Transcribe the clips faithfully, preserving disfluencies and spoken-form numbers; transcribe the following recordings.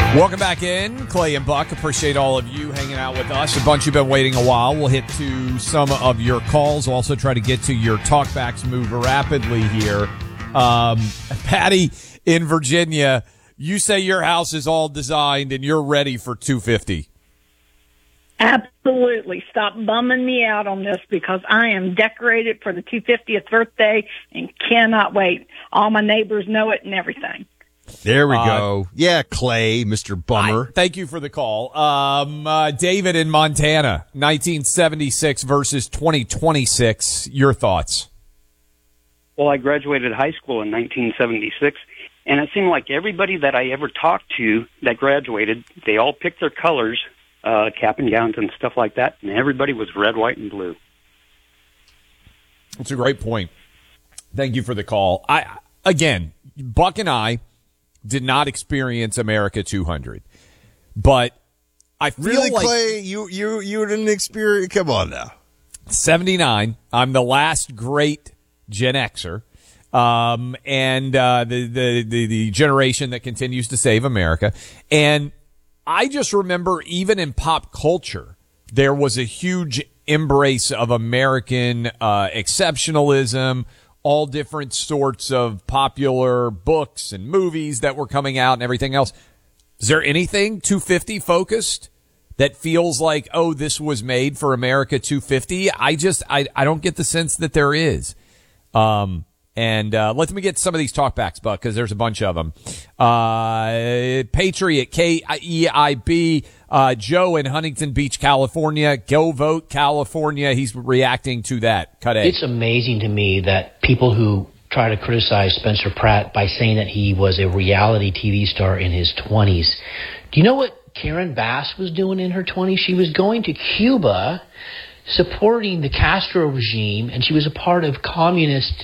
Welcome back in, Clay and Buck. Appreciate all of you hanging out with us. A bunch you've been waiting a while. We'll hit to some of your calls. We'll also try to get to your talkbacks. Move rapidly here. Um, Patty in Virginia, you say your house is all designed and you're ready for two fifty. Absolutely. Stop bumming me out on this because I am decorated for the two hundred fiftieth birthday and cannot wait. All my neighbors know it and everything. There we uh, go. Yeah, Clay, Mister Bummer. I, thank you for the call. Um, uh, David in Montana, nineteen seventy-six versus twenty twenty-six. Your thoughts? Well, I graduated high school in nineteen seventy-six, and it seemed like everybody that I ever talked to that graduated, they all picked their colors, uh, cap and gowns and stuff like that, and everybody was red, white, and blue. That's a great point. Thank you for the call. I again, Buck and I did not experience America two hundred, but I feel really, like Clay, you you you didn't experience. Come on now. seventy-nine. I'm the last great Gen Xer, um, and uh, the, the the the generation that continues to save America. And I just remember, even in pop culture, there was a huge embrace of American uh, exceptionalism. All different sorts of popular books and movies that were coming out and everything else. Is there anything two fifty focused that feels like, oh, this was made for America two fifty? I just, I, I don't get the sense that there is. Um, and, uh, let me get some of these talkbacks, Buck, because there's a bunch of them. Uh, Patriot, K E I B, uh, Joe in Huntington Beach, California. Go vote California. He's reacting to that. Cut A. It's amazing to me that people who try to criticize Spencer Pratt by saying that he was a reality T V star in his twenties. Do you know what Karen Bass was doing in her twenties? She was going to Cuba, supporting the Castro regime, and she was a part of communist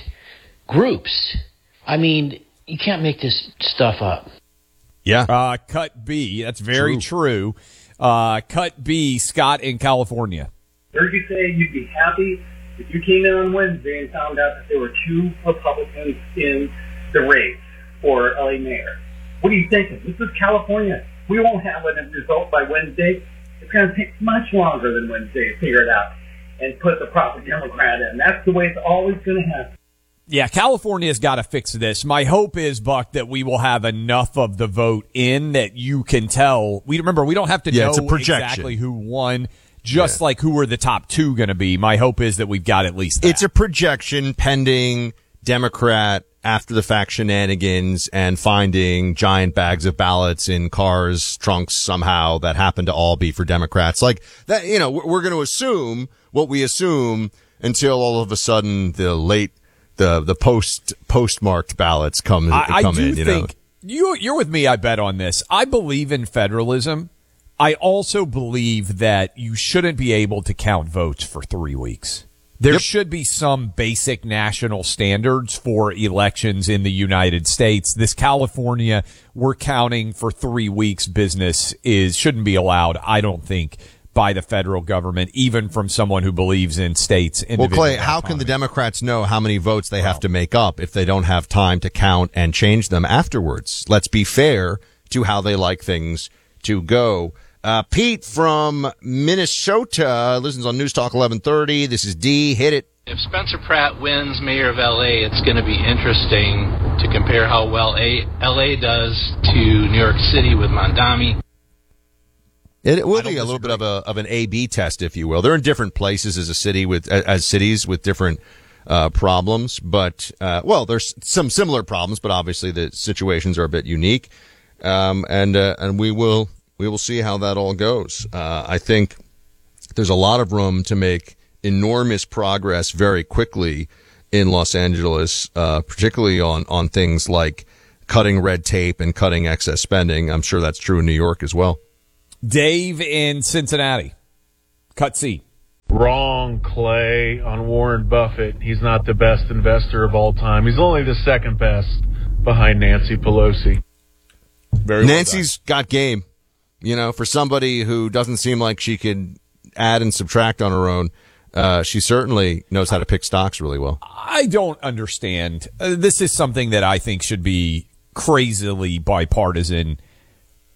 groups. I mean, you can't make this stuff up. Yeah. Uh, cut B. That's very true. true. Uh, cut B, Scott in California. Heard you say you'd be happy if you came in on Wednesday and found out that there were two Republicans in the race for L A mayor. What are you thinking? This is California. We won't have a result by Wednesday. It's going to take much longer than Wednesday to figure it out and put the proper Democrat in. That's the way it's always going to happen. Yeah, California's got to fix this. My hope is, Buck, that we will have enough of the vote in that you can tell. We remember we don't have to Yeah, know it's a projection. exactly who won, just Yeah. like who are the top two going to be. My hope is that we've got at least that. It's a projection pending Democrat after the fact shenanigans and finding giant bags of ballots in cars, trunks somehow that happen to all be for Democrats. Like that, you know, we're, we're going to assume what we assume until all of a sudden the late The the post postmarked ballots come I, come I do in. You think know, you you're with me. I bet on this. I believe in federalism. I also believe that you shouldn't be able to count votes for three weeks. There Yep. should be some basic national standards for elections in the United States. This California, we're counting for three weeks business is shouldn't be allowed. I don't think, by the federal government, even from someone who believes in states. well, Clay, how can the Democrats know how many votes they have to make up if they don't have time to count and change them afterwards? Let's be fair to how they like things to go. Uh, Pete from Minnesota listens on News Talk eleven thirty. This is D. Hit it. If Spencer Pratt wins mayor of L A, it's going to be interesting to compare how well a- L A does to New York City with Mondami. It will be a little bit of a of an A B test, if you will. They're in different places as a city with as cities with different uh problems, but uh well, there's some similar problems, but obviously the situations are a bit unique. Um and uh, and we will we will see how that all goes. Uh I think there's a lot of room to make enormous progress very quickly in Los Angeles, uh particularly on on things like cutting red tape and cutting excess spending. I'm sure that's true in New York as well. Dave in Cincinnati. Cut C. Wrong, Clay, on Warren Buffett. He's not the best investor of all time. He's only the second best behind Nancy Pelosi. Very Nancy's got game. You know, for somebody who doesn't seem like she could add and subtract on her own, uh, she certainly knows how to pick stocks really well. I don't understand. Uh, this is something that I think should be crazily bipartisan.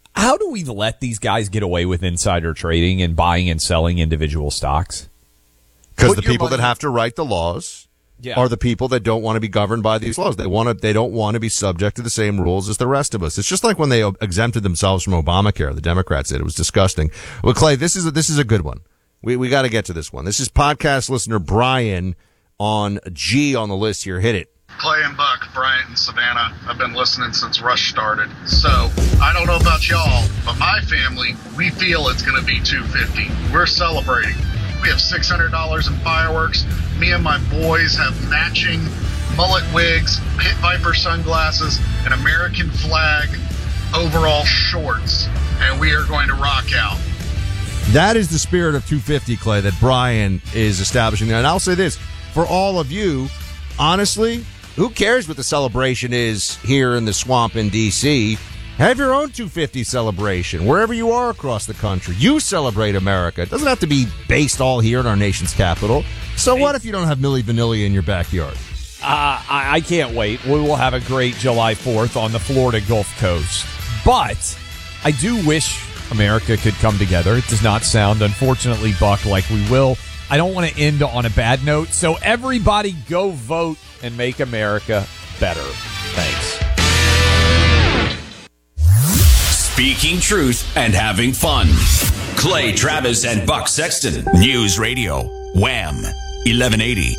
How do we let these guys get away with insider trading and buying and selling individual stocks? Because the people money- that have to write the laws yeah. are the people that don't want to be governed by these laws. They want to. They don't want to be subject to the same rules as the rest of us. It's just like when they exempted themselves from Obamacare. The Democrats did. It was disgusting. Well, Clay, this is a, this is a good one. We we got to get to this one. This is podcast listener Brian on G on the list here. Hit it. Clay and Buck, Bryant and Savannah. I've been listening since Rush started. So, I don't know about y'all, but my family, we feel it's going to be two hundred fifty dollars. We're celebrating. We have six hundred dollars in fireworks. Me and my boys have matching mullet wigs, Pit Viper sunglasses, and American flag overall shorts. And we are going to rock out. That is the spirit of two fifty, Clay, that Brian is establishing there. And I'll say this, for all of you, honestly, who cares what the celebration is here in the swamp in D C? Have your own two fifty celebration wherever you are across the country. You celebrate America. It doesn't have to be based all here in our nation's capital. So what if you don't have Milli Vanilli in your backyard? Uh, I, I can't wait. We will have a great July fourth on the Florida Gulf Coast. But I do wish America could come together. It does not sound, unfortunately, Buck, like we will. I don't want to end on a bad note. So everybody go vote and make America better. Thanks. Speaking truth and having fun. Clay Travis and Buck Sexton. News Radio. Wham. eleven eighty.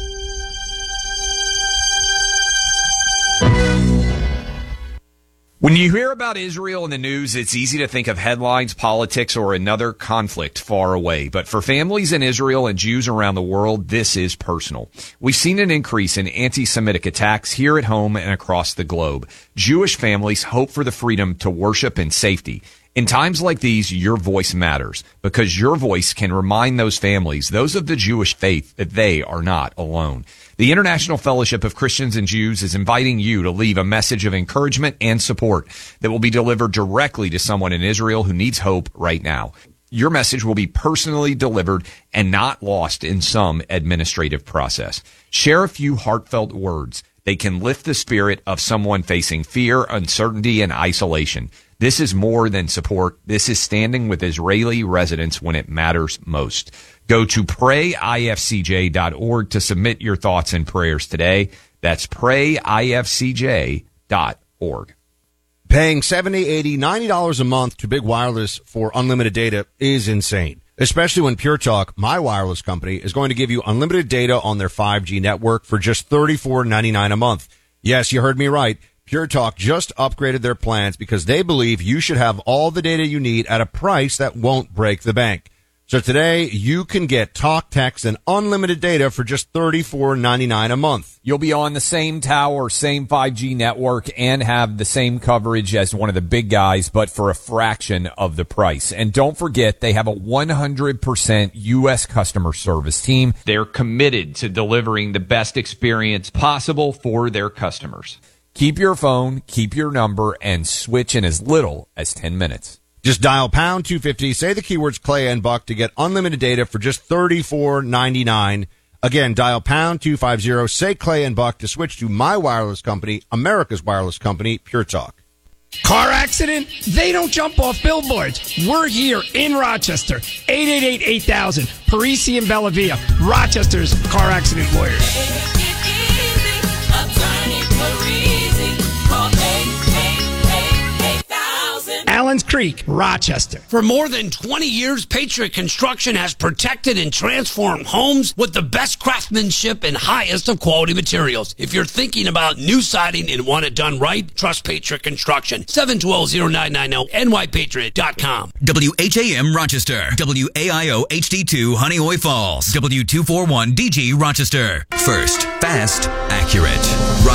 When you hear about Israel in the news, it's easy to think of headlines, politics, or another conflict far away. But for families in Israel and Jews around the world, this is personal. We've seen an increase in anti-Semitic attacks here at home and across the globe. Jewish families hope for the freedom to worship in safety. In times like these, your voice matters because your voice can remind those families, those of the Jewish faith, that they are not alone. The International Fellowship of Christians and Jews is inviting you to leave a message of encouragement and support that will be delivered directly to someone in Israel who needs hope right now. Your message will be personally delivered and not lost in some administrative process. Share a few heartfelt words. They can lift the spirit of someone facing fear, uncertainty, and isolation. This is more than support. This is standing with Israeli residents when it matters most. Go to pray I F C J dot org to submit your thoughts and prayers today. That's pray I F C J dot org. Paying seventy dollars, eighty dollars, ninety dollars a month to Big Wireless for unlimited data is insane, especially when Pure Talk, my wireless company, is going to give you unlimited data on their five G network for just thirty-four ninety-nine a month. Yes, you heard me right. Pure Talk just upgraded their plans because they believe you should have all the data you need at a price that won't break the bank. So today, you can get talk, text, and unlimited data for just thirty-four ninety-nine a month. You'll be on the same tower, same five G network, and have the same coverage as one of the big guys, but for a fraction of the price. And don't forget, they have a one hundred percent U S customer service team. They're committed to delivering the best experience possible for their customers. Keep your phone, keep your number, and switch in as little as ten minutes. Just dial pound two fifty, say the keywords Clay and Buck to get unlimited data for just thirty-four ninety-nine. Again, dial pound two fifty, say Clay and Buck to switch to my wireless company, America's wireless company, Pure Talk. Car accident? They don't jump off billboards. We're here in Rochester. eight eight eight, eight thousand. Parisi and Bellavia. Rochester's car accident lawyers. Allen's Creek, Rochester. For more than twenty years, Patriot Construction has protected and transformed homes with the best craftsmanship and highest of quality materials. If you're thinking about new siding and want it done right, trust Patriot Construction. seven one two, zero nine nine zero, N Y Patriot dot com. W H A M Rochester. W A I O H D two Honeoye Falls. W two forty-one D G Rochester. First, fast, accurate.